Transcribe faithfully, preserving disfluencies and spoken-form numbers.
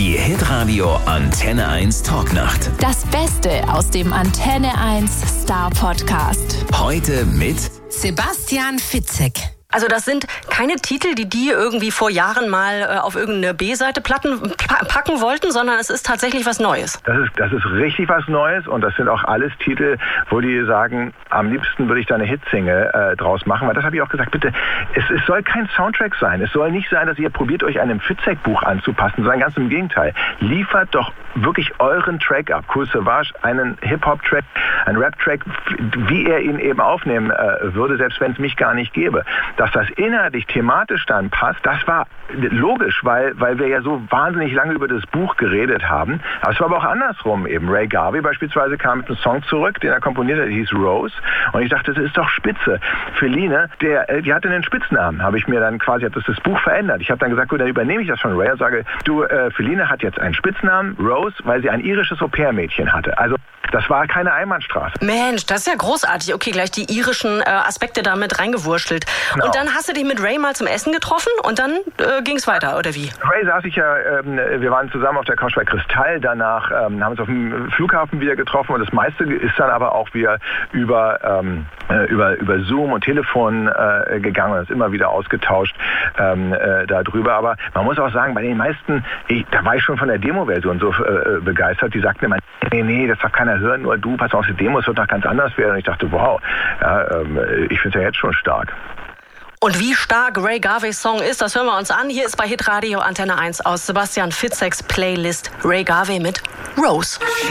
Die Hitradio Antenne eins Talknacht. Das Beste aus dem Antenne eins Star Podcast. Heute mit Sebastian Fitzek. Also das sind keine Titel, die die irgendwie vor Jahren mal äh, auf irgendeine B-Seite Platten pa- packen wollten, sondern es ist tatsächlich was Neues. Das ist, das ist richtig was Neues und das sind auch alles Titel, wo die sagen, am liebsten würde ich da eine Hitsingle äh, draus machen, weil das habe ich auch gesagt, bitte, es, es soll kein Soundtrack sein. Es soll nicht sein, dass ihr probiert, euch einem Fitzek-Buch anzupassen, sondern ganz im Gegenteil. Liefert doch wirklich euren Track ab. Cool Savage, einen Hip-Hop-Track, einen Rap-Track, wie er ihn eben aufnehmen äh, würde, selbst wenn es mich gar nicht gäbe. Dass das inhaltlich, thematisch dann passt, das war logisch, weil, weil wir ja so wahnsinnig lange über das Buch geredet haben. Aber es war aber auch andersrum eben. Ray Garvey beispielsweise kam mit einem Song zurück, den er komponiert hat, der hieß Rose. Und ich dachte, das ist doch spitze. Feline, der, die hatte einen Spitznamen, habe ich mir dann quasi, hat das das Buch verändert. Ich habe dann gesagt, gut, dann übernehme ich das von Ray und sage, du, äh, Feline hat jetzt einen Spitznamen, Rose, weil sie ein irisches Au-pair-Mädchen hatte. Also das war keine Einbahnstraße. Mensch, das ist ja großartig. Okay, gleich die irischen äh, Aspekte da mit reingewurschtelt. Genau. Und dann hast du dich mit Ray mal zum Essen getroffen und dann äh, ging es weiter, oder wie? Ray saß ich ja, ähm, wir waren zusammen auf der Couch bei Kristall, danach ähm, haben uns auf dem Flughafen wieder getroffen und das meiste ist dann aber auch wieder über, ähm, über, über Zoom und Telefon äh, gegangen und ist immer wieder ausgetauscht ähm, äh, darüber. Aber man muss auch sagen, bei den meisten, ich, da war ich schon von der Demo-Version so äh, begeistert, die sagten immer, nee, nee, das darf keiner hören, nur du, pass auf, die Demos wird noch ganz anders werden. Und ich dachte, wow, ja, ähm, ich finde es ja jetzt schon stark. Und wie stark Ray Garveys Song ist, das hören wir uns an. Hier ist bei Hitradio Antenne eins aus Sebastian Fitzeks Playlist Ray Garvey mit Rose.